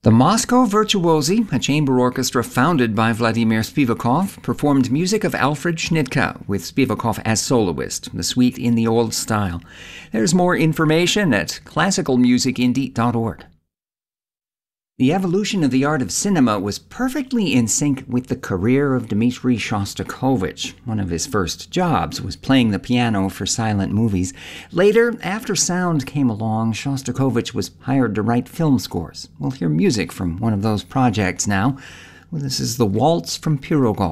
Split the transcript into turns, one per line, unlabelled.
The Moscow Virtuosi, a chamber orchestra founded by Vladimir Spivakov, performed music of Alfred Schnittke, with Spivakov as soloist, the suite in the old style. There's more information at classicalmusicindie.org. The evolution of the art of cinema was perfectly in sync with the career of Dmitri Shostakovich. One of his first jobs was playing the piano for silent movies. Later, after sound came along, Shostakovich was hired to write film scores. We'll hear music from one of those projects now. This is the Waltz from Pirogov.